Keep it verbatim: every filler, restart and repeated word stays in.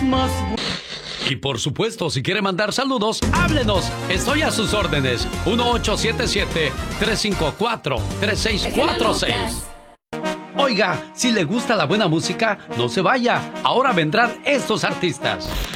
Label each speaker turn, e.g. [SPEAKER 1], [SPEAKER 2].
[SPEAKER 1] más...
[SPEAKER 2] Y por supuesto, si quiere mandar saludos, háblenos. Estoy a sus órdenes. uno ocho siete siete, tres cinco cuatro, tres seis cuatro seis. Oiga, si le gusta la buena música, no se vaya. Ahora vendrán estos artistas.